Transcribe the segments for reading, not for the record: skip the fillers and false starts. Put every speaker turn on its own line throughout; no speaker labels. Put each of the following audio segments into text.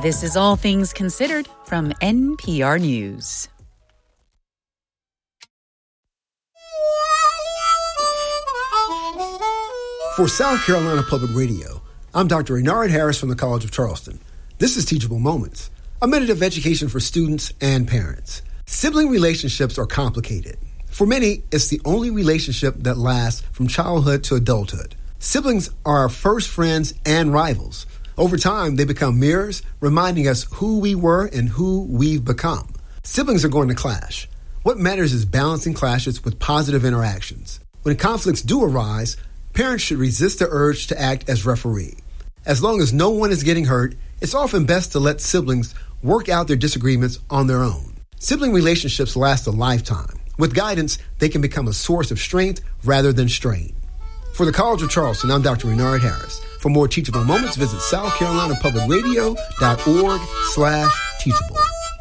This is All Things Considered from NPR News.
For South Carolina Public Radio, I'm Dr. Renard Harris from the College of Charleston. This is Teachable Moments, a minute of education for students and parents. Sibling relationships are complicated. For many, it's the only relationship that lasts from childhood to adulthood. Siblings are our first friends and rivals. Over time, they become mirrors, reminding us who we were and who we've become. Siblings are going to clash. What matters is balancing clashes with positive interactions. When conflicts do arise, parents should resist the urge to act as referee. As long as no one is getting hurt, it's often best to let siblings work out their disagreements on their own. Sibling relationships last a lifetime. With guidance, they can become a source of strength rather than strain. For the College of Charleston, I'm Dr. Renard Harris. For more Teachable Moments, visit southcarolinapublicradio.org/teachable.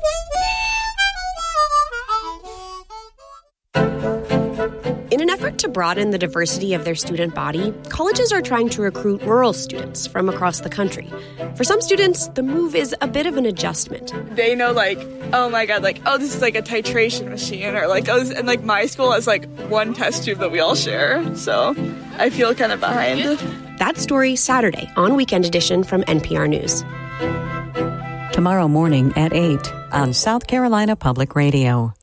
In an effort to broaden the diversity of their student body, colleges are trying to recruit rural students from across the country. For some students, the move is a bit of an adjustment.
They know, oh my God, this is like a titration machine, or and my school has one test tube that we all share. So I feel kind of behind.
That story Saturday on Weekend Edition from NPR News.
Tomorrow morning at 8 on South Carolina Public Radio.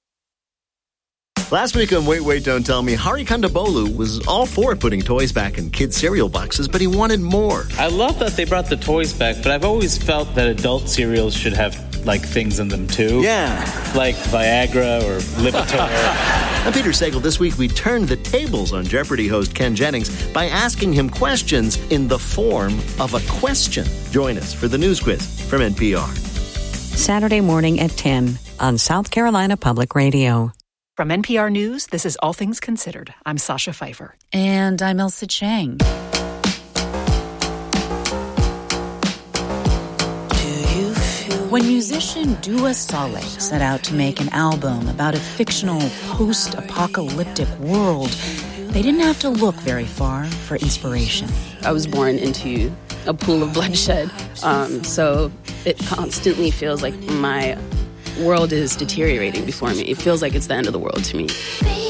Last week on Wait, Wait, Don't Tell Me, Hari Kondabolu was all for putting toys back in kids' cereal boxes, but he wanted more.
I love that they brought the toys back, but I've always felt that adult cereals should have, things in them, too.
Yeah.
Like Viagra or Lipitor.
On Peter Sagal, this week we turned the tables on Jeopardy host Ken Jennings by asking him questions in the form of a question. Join us for the news quiz from NPR.
Saturday morning at 10 on South Carolina Public Radio.
From NPR News, this is All Things Considered. I'm Sasha Pfeiffer.
And I'm Elsa Chang. When musician Dua Saleh set out to make an album about a fictional post-apocalyptic world, they didn't have to look very far for inspiration.
I was born into a pool of bloodshed, so it constantly feels like my world is deteriorating before me. It feels like it's the end of the world to me.